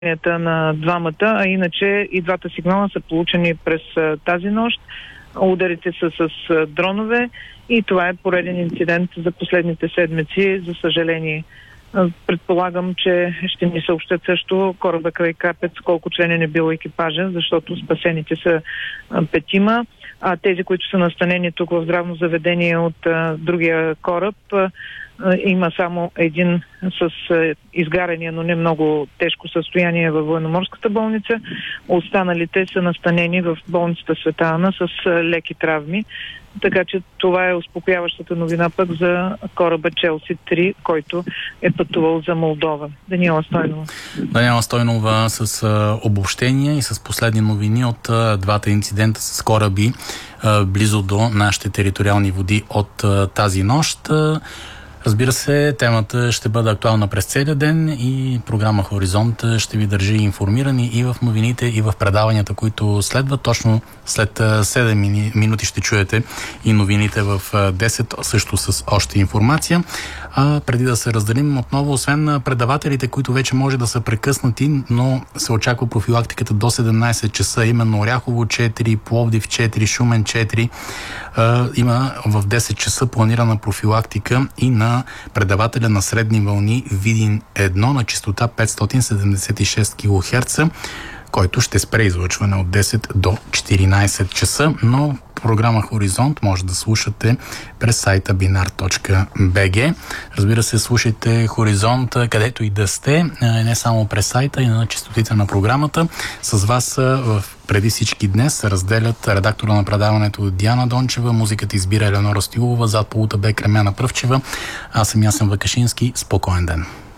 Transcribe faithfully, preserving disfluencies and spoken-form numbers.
на двамата, а иначе и двата сигнала са получени през а, тази нощ. Ударите са с а, дронове и това е пореден инцидент за последните седмици, за съжаление. А, предполагам, че ще ни съобщат също кораба край Капец колко членен е бил екипажа, защото спасените са а, петима, а тези, които са настанени тук в здравно заведение от а, другия кораб, а, има само един с изгаряне, но не много тежко състояние във военноморската болница. Останалите са настанени в болницата Света Ана с леки травми. Така че това е успокояващата новина пък за кораба Челси три, който е пътувал за Молдова. Даниела Стойнова. Даниела Стойнова с а, обобщения и с последни новини от а, двата инцидента с кораби а, близо до нашите териториални води от а, тази нощ. А, Разбира се, темата ще бъде актуална през целия ден и програма Хоризонт ще ви държи информирани и в новините, и в предаванията, които следват. Точно след седем минути ще чуете и новините в десет, също с още информация. А преди да се разделим отново, освен предавателите, които вече може да са прекъснати, но се очаква профилактиката до седемнайсет часа, именно Оряхово четири, Пловдив четири, Шумен четири. Има в десет часа планирана профилактика и на предавателя на средни вълни Видин едно на честота петстотин седемдесет и шест килохерца, който ще спре излъчване от десет до четиринайсет часа, но програма Хоризонт може да слушате през сайта биnar точка би джи. Разбира се, слушайте Хоризонт където и да сте, не само през сайта и на честотите на програмата. С вас в преди всички днес се разделят редактора на предаването Диана Дончева, музиката избира Елеонора Стилова, зад полута бе Кремяна Пръвчева. Аз съм Ясен Вакашински. Спокоен ден!